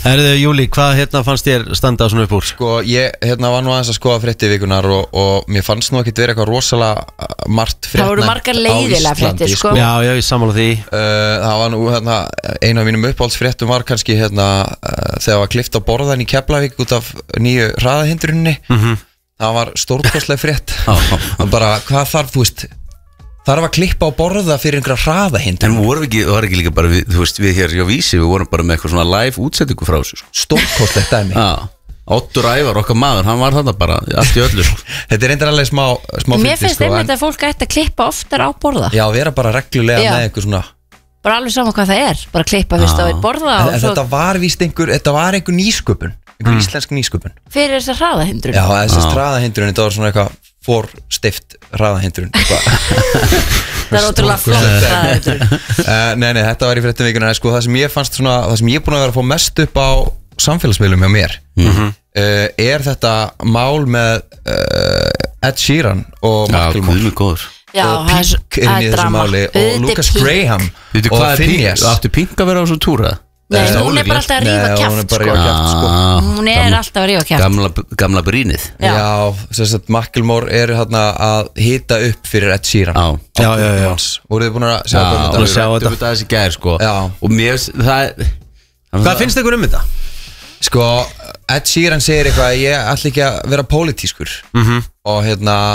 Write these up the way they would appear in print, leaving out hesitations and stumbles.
Herðu, Júli, hvað fannst þér standa svona upp úr? Sko, ég var nú aðeins að skoða fréttir vikunar og mér fannst nú ekkert verið eitthvað rosalega margt fréttnæmt. Það voru margar leiðilega fréttir, sko. Já, ég sammála því. Það var nú, einu af mínum uppáhaldsfréttum var kannski, þegar var klippt á borðan í Keflavík út af nýju hraðahindruninni. Það var stórkostleg frétt. Bara, hvað þarf, þú veist, þarf að klippa á borða fyrir einhverja hraðahindrun. En var ekki líka bara, við hér hjá Vísi, við vorum bara með eitthvað svona live útsettingu frá þessu. Stórkostlegt dæmi. Oddur Ævar, okkar maður, hann var þarna bara allt í öllu. Þetta reyndar alveg smá Mér finnst einmitt að fólk ætti að klippa oftar á borða. Já, vera bara reglulega með einhver svona. Bara alveg saman hvað það bara klippa fyrst á eitt borða. En þetta var víst einhver nýsköpun, einhver íslensk nýsköpun. Fyrir þessa hraðahindrun. Já, þessi hraðahindrun, þetta var svona eitthvað forstift hraðahindrun. Það ótrúlega flott hraðahindrun. Nei, þetta var í fréttum vikuna. Sko, það sem ég fannst svona, það sem ég er búin að vera að fá mest upp á samfélagsmiðlum hjá mér þetta mál með Ed Sheeran og Macklemore. Já, og Pink inn í þessu máli og Lucas Graham og Phineas. Áttu Pink að vera á svo túra? Nei, hún er bara alltaf að rífa kjaft, sko. Hún er alltaf að rífa kjaft. Gamla brínið. Já, þess að Macklemore er að hita upp fyrir Ed Sheeran. Já. Voruð þið búin að sjá þetta? Já, þetta var þessi gær, sko. Og mér, hvað finnst ykkur þetta? Sko, Ed Sheeran segir eitthvað, ég ætla ekki að vera pólitískur. Og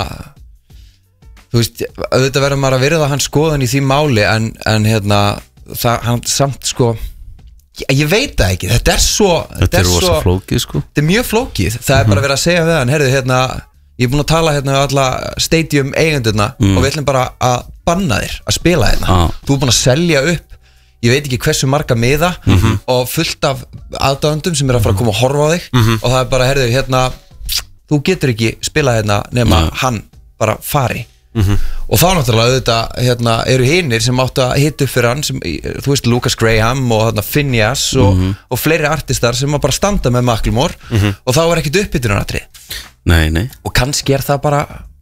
þú veist, auðvitað verður maður að virða hans skoðun í því máli en hann samt, sko, ég veit það ekki. Þetta er rosa flókið, sko. Þetta er mjög flókið. Það er bara verið að segja við hann, heyrðu, ég er búin að tala við alla stadium eigendurna og við ætlum bara að banna þér að spila Þú er búin að selja upp, ég veit ekki hversu marga miða og fullt af aðdáendum sem er að fara að koma og horfa á þig og það er bara, heyrðu, þú getur ekki spilað nema hann bara fari. Og þá náttúrulega auðvitað eru hinir sem áttu að hita upp fyrir hann sem, þú veist, Lucas Graham og Phineas og fleiri artistar sem bara standa með Macklemore og þá er ekkert upphitunaratrið. Nei. Og kannski er það bara,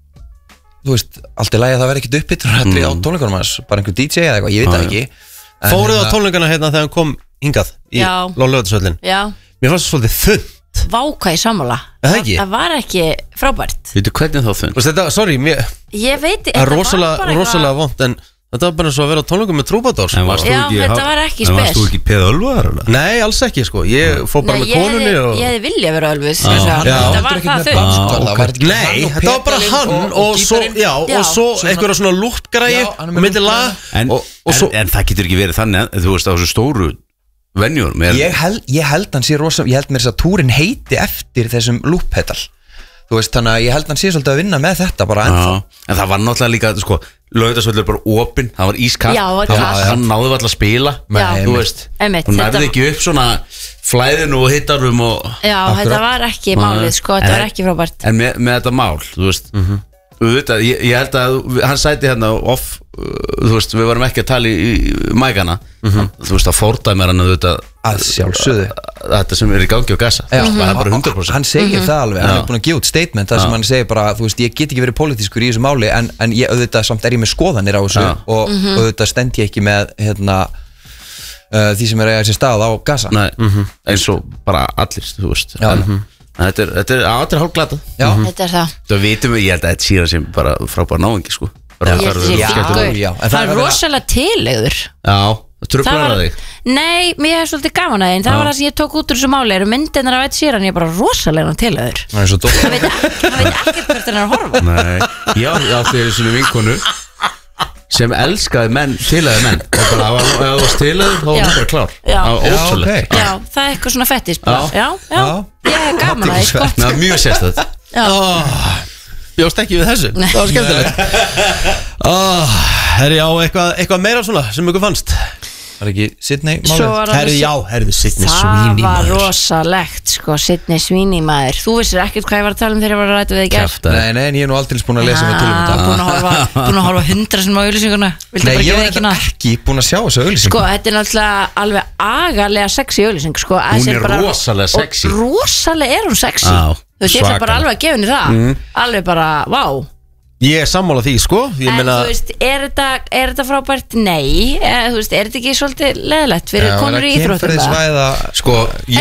þú veist, allt í lagi að það verði ekkert upphitunaratrið á tónleikunum hans, bara einhver DJ eða eitthvað, ég veit það ekki. Fóruð á tónleikana þegar hann kom hingað í Laugardalsvöllin? Já. Mér fannst það svolítið þunnt. Váka í sammála. Það var ekki frábært. Veitu hvernig þá þunnt? Þetta, sorry, ég veit, það er rosalega vont en þetta var bara svo að vera á tónleikum með Troubadours. Já, þetta var ekki spes. En varst þú ekki peðölvaðar? Nei, alls ekki, sko. Ég fór bara með konunni og ég hefði viljað vera ölvis. Þetta var það þunnt. Nei, þetta var bara hann og svo einhverja svona lúptgræði og myndi lag. En það getur ekki verið þannig, þú veist, á þessu stóru venjur. Ég held hann sé rosalega, ég held mér þess að túrin heiti eftir þessum lúppedal. Þú veist, þannig að ég held hann sé svolítið að vinna með þetta bara ennþá. En það var náttúrulega líka, sko, Laugardalsvöllur bara opinn, það var ískalt. Hann náði alltaf að spila. Þú veist, hún nærði ekki upp svona flæðinu og hittarum og... Já, þetta var ekki málið, sko, þetta var ekki frábært. En með þetta mál, þú veist, ég held að hann sæti hérna off, þú veist, við varum ekki að tala í mækana, þú veist, að fordæmi hann að sjálfsögðu þetta sem er í gangi á Gaza, það er bara 100%. Hann segir það alveg, hann er búin að gefa út statement þar sem hann segir bara, þú veist, ég get ekki verið pólitískur í þessu máli en ég auðvitað samt er ég með skoðanir á þessu og auðvitað stend ég ekki með því sem er að sér stað á Gaza. Nei, eins og bara allir, þú veist. Þetta er hálf glatað. Þetta er það. Það vitum við, ég held að þetta síðan sem bara frábæra náingi, sko. Það er rosalega tilegður. Já, það truflar að þig. Nei, mér er svolítið gaman að þín. Það var það sem ég tók út úr þessu máli. Eru myndirnar af Ed Sheeran, ég er bara rosalega tilegður. Það veit ekkert hvert hann er að horfa. Nei, ég átti þessu vinkonu sem elskaði menn, tilegði menn og bara, ef það var tilegður, þá var hann bara klár. Já, það er eitthvað svona fettis. Já, ég er gaman að því, sko. Það er mjög sérstætt. Bjóst ekki við þessu. Það var skemmtilegt. Herri, eitthvað meira svona sem ykkur fannst? Var ekki Sydney málið? Herri, Sydney Sweeney maður. Það var rosalegt, sko, Sydney Sweeney maður. Þú vissir ekkert hvað ég var að tala þegar ég var að ræta við þig gert. Nei, en ég er nú aldrei búin að lesa mig til þetta. Búin að horfa 100 sem á auglýsinguna. Nei, ég var ekki búin að sjá þessu auglýsingu. Sko, þetta er náttúrulega alveg agalega sexy auglýsing, sko. Hún er rosalega sexy. Rosalega er hún sexy. Þú veist, ég ætla bara alveg að gefa henni það. Alveg bara, vá. Ég er sammála því, sko. En þú veist, er þetta frábært? Nei. Þú veist, er þetta ekki svolítið leðilegt fyrir konur í íþróttum? Sko,